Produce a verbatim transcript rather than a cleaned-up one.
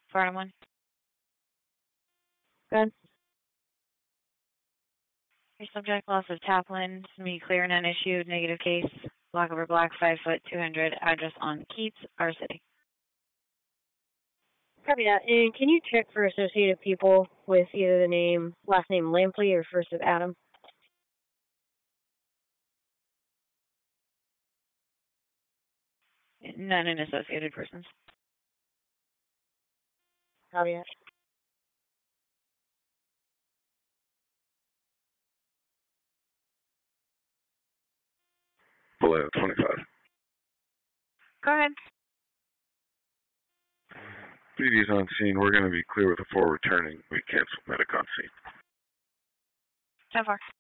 Florida one. Good. Your subject loss of Taplin, me clear none issued, negative case, black over black, five foot, two hundred, address on Keats, our city. Copy that. And can you check for associated people with either the name, last name Lampley or first of Adam? None in associated persons. Copy that. Below twenty-five. Go ahead. P D's on scene. We're going to be clear with the four returning. We canceled medic on scene. ten four.